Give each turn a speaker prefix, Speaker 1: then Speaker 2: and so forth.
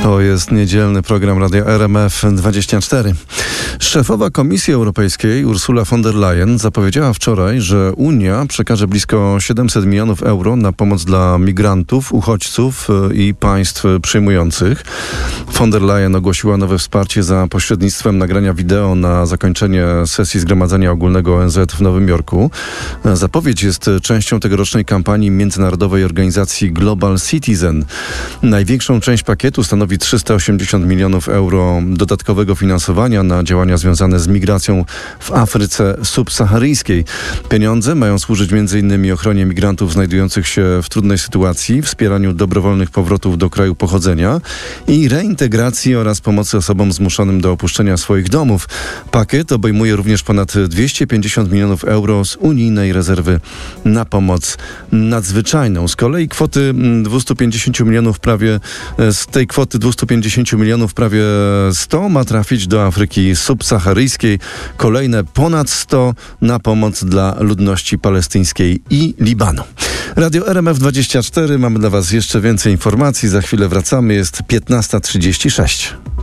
Speaker 1: To jest niedzielny program Radia RMF24. Szefowa Komisji Europejskiej Ursula von der Leyen zapowiedziała wczoraj, że Unia przekaże blisko 700 milionów euro na pomoc dla migrantów, uchodźców i państw przyjmujących. Von der Leyen ogłosiła nowe wsparcie za pośrednictwem nagrania wideo na zakończenie sesji Zgromadzenia Ogólnego ONZ w Nowym Jorku. Zapowiedź jest częścią tegorocznej kampanii międzynarodowej organizacji Global Citizen. Największą część pakietu stanowi 380 milionów euro dodatkowego finansowania na działania związane z migracją w Afryce subsaharyjskiej. Pieniądze mają służyć m.in. ochronie migrantów znajdujących się w trudnej sytuacji, wspieraniu dobrowolnych powrotów do kraju pochodzenia i reintegracji oraz pomocy osobom zmuszonym do opuszczenia swoich domów. Pakiet obejmuje również ponad 250 milionów euro z unijnej rezerwy na pomoc nadzwyczajną. Z kolei kwoty 250 milionów z tej kwoty 250 milionów prawie 100 ma trafić do Afryki subsaharyjskiej. Kolejne ponad 100 na pomoc dla ludności palestyńskiej i Libanu. Radio RMF24. Mamy dla Was jeszcze więcej informacji. Za chwilę wracamy. Jest 15:36.